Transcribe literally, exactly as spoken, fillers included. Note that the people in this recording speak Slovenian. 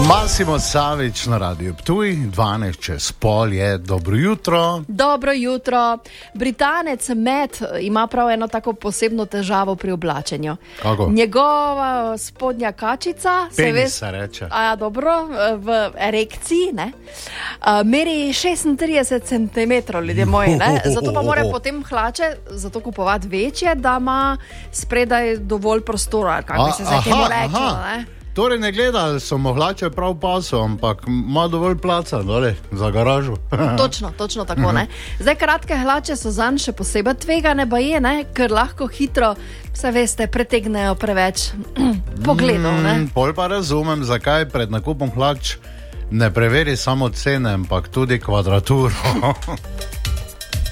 Massimo Savič na Radiu Ptuj, dvanajst čez pol je. Dobro jutro. Dobro jutro. Britanec Matt ima prav eno tako posebno težavo pri oblačenju. Kako? Njegova spodnja kačica, Penis se reče. A ja, dobro, v erekciji, ne, meri šestintrideset centimetrov, ljudje moji, ne, zato pa mora potem hlače zato kupovati večje, da ima spredaj dovolj prostora, kako bi se zdaj temu reklo, ne. Torej ne gleda, ali so mu hlače prav paso, ampak ima dovolj placa, dole, za garažu. Točno, točno tako, ne. Zdaj, kratke hlače so zanj še posebej tvegane, baje, ne, ker lahko hitro, se veste, pretegnejo preveč pogledov, ne. Mm, pol pa razumem, zakaj pred nakupom hlač ne preveri samo cene, ampak tudi kvadraturo.